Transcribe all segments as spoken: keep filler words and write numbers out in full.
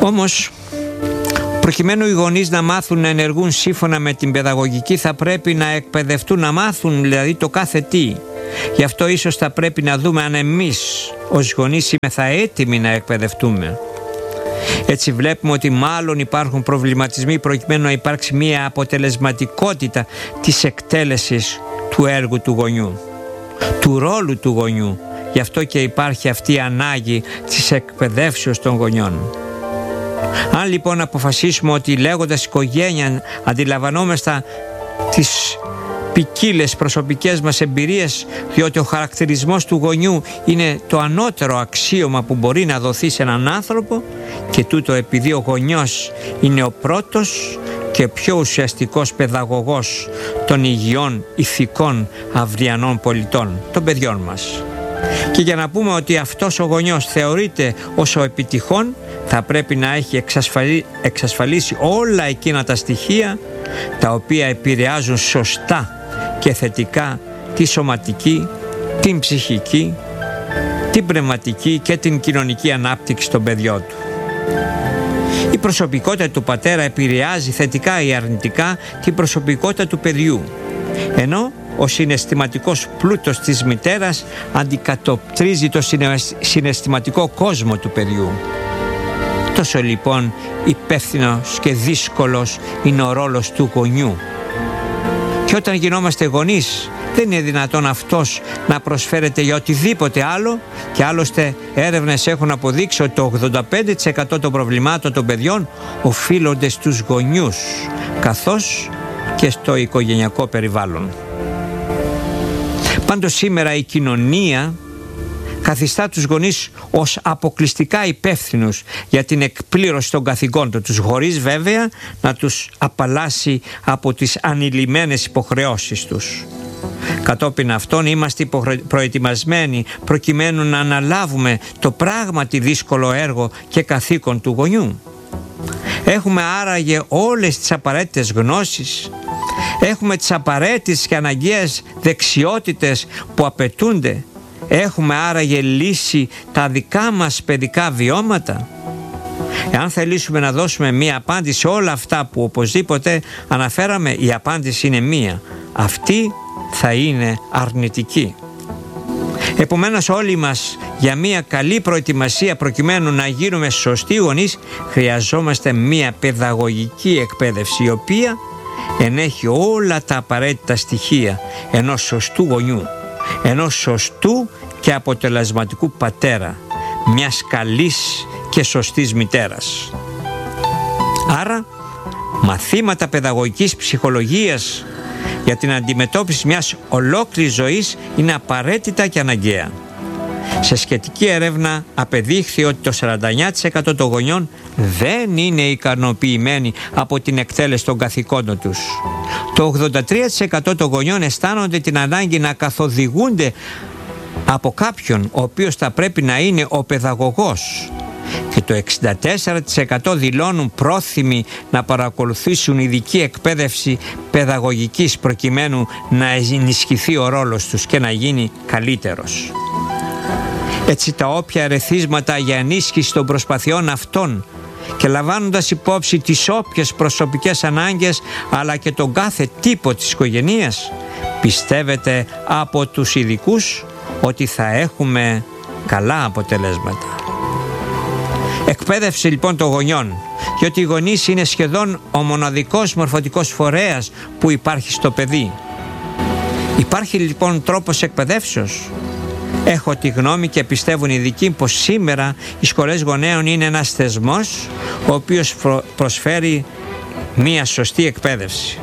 Όμως, προκειμένου οι γονείς να μάθουν να ενεργούν σύμφωνα με την παιδαγωγική, θα πρέπει να εκπαιδευτούν, να μάθουν δηλαδή το κάθε τι. Γι' αυτό ίσως θα πρέπει να δούμε αν εμείς ως γονείς είμεθα έτοιμοι να εκπαιδευτούμε. Έτσι βλέπουμε ότι μάλλον υπάρχουν προβληματισμοί προκειμένου να υπάρξει μια αποτελεσματικότητα της εκτέλεσης του έργου του γονιού, του ρόλου του γονιού. Γι' αυτό και υπάρχει αυτή η ανάγκη της εκπαιδεύσεως των γονιών. Αν λοιπόν αποφασίσουμε ότι λέγοντας οικογένεια αντιλαμβανόμαστε τις ποικίλες προσωπικές μας εμπειρίες, διότι ο χαρακτηρισμός του γονιού είναι το ανώτερο αξίωμα που μπορεί να δοθεί σε έναν άνθρωπο, και τούτο επειδή ο γονιός είναι ο πρώτος και πιο ουσιαστικός παιδαγωγός των υγιών ηθικών αυριανών πολιτών, των παιδιών μας. Και για να πούμε ότι αυτός ο γονιός θεωρείται ως ο επιτυχών, θα πρέπει να έχει εξασφαλί, εξασφαλίσει όλα εκείνα τα στοιχεία τα οποία επηρεάζουν σωστά και θετικά τη σωματική, την ψυχική, την πνευματική και την κοινωνική ανάπτυξη των παιδιών του. Η προσωπικότητα του πατέρα επηρεάζει θετικά ή αρνητικά την προσωπικότητα του παιδιού, ενώ ο συναισθηματικός πλούτος της μητέρας αντικατοπτρίζει το συναισθηματικό κόσμο του παιδιού. Τόσο λοιπόν υπεύθυνος και δύσκολος είναι ο ρόλος του γονιού. Και όταν γινόμαστε γονείς, δεν είναι δυνατόν αυτός να προσφέρεται για οτιδήποτε άλλο, και άλλωστε έρευνες έχουν αποδείξει ότι το ογδόντα πέντε τοις εκατό των προβλημάτων των παιδιών οφείλονται στους γονιούς, καθώς και στο οικογενειακό περιβάλλον. Πάντως σήμερα η κοινωνία καθιστά τους γονείς ως αποκλειστικά υπεύθυνους για την εκπλήρωση των καθηκόντων τους, χωρίς βέβαια να τους απαλλάσσει από τις ανηλυμένες υποχρεώσεις τους. Κατόπιν αυτών είμαστε προετοιμασμένοι προκειμένου να αναλάβουμε το πράγματι δύσκολο έργο και καθήκον του γονιού. Έχουμε άραγε όλες τις απαραίτητες γνώσεις, έχουμε τις απαραίτητες και αναγκαίες δεξιότητες που απαιτούνται, έχουμε άραγε λύσει τα δικά μας παιδικά βιώματα. Εάν θελήσουμε να δώσουμε μία απάντηση σε όλα αυτά που οπωσδήποτε αναφέραμε, η απάντηση είναι μία. Αυτή θα είναι αρνητική. Επομένως όλοι μας για μία καλή προετοιμασία προκειμένου να γίνουμε σωστοί γονείς χρειαζόμαστε μία παιδαγωγική εκπαίδευση, η οποία ενέχει όλα τα απαραίτητα στοιχεία ενός σωστού γονιού, ενός σωστού και αποτελεσματικού πατέρα, μιας καλής και σωστής μητέρας. Άρα μαθήματα παιδαγωγικής ψυχολογίας για την αντιμετώπιση μιας ολόκληρης ζωής είναι απαραίτητα και αναγκαία. Σε σχετική έρευνα απεδείχθη ότι το σαράντα εννέα τοις εκατό των γονιών δεν είναι ικανοποιημένοι από την εκτέλεση των καθηκόντων τους. Το ογδόντα τρία τοις εκατό των γονιών αισθάνονται την ανάγκη να καθοδηγούνται από κάποιον ο οποίος θα πρέπει να είναι ο παιδαγωγός, και το εξήντα τέσσερα τοις εκατό δηλώνουν πρόθυμοι να παρακολουθήσουν ειδική εκπαίδευση παιδαγωγικής προκειμένου να ενισχυθεί ο ρόλος τους και να γίνει καλύτερος. Έτσι τα όποια ερεθίσματα για ενίσχυση των προσπαθειών αυτών και λαμβάνοντας υπόψη τις όποιες προσωπικές ανάγκες αλλά και τον κάθε τύπο της οικογένειας, πιστεύετε από τους ειδικούς ότι θα έχουμε καλά αποτελέσματα. Εκπαίδευση λοιπόν των γονιών, διότι οι γονείς είναι σχεδόν ο μοναδικός μορφωτικός φορέας που υπάρχει στο παιδί. Υπάρχει λοιπόν τρόπος εκπαιδεύσεως? Έχω τη γνώμη και πιστεύουν οι ειδικοί πως σήμερα οι σχολές γονέων είναι ένας θεσμός ο οποίος προσφέρει μία σωστή εκπαίδευση.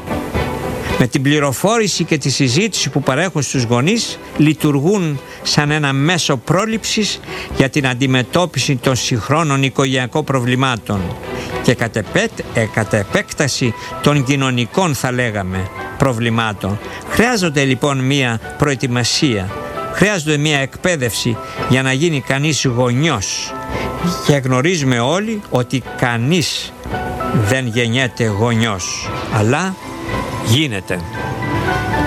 Με την πληροφόρηση και τη συζήτηση που παρέχουν στους γονείς λειτουργούν σαν ένα μέσο πρόληψης για την αντιμετώπιση των συγχρόνων οικογενειακών προβλημάτων και κατ' επέ, ε, κατ' επέκταση των κοινωνικών, θα λέγαμε, προβλημάτων. Χρειάζονται λοιπόν μία προετοιμασία, χρειάζονται μία εκπαίδευση για να γίνει κανείς γονιός, και γνωρίζουμε όλοι ότι κανείς δεν γεννιέται γονιός, αλλά γίνεται.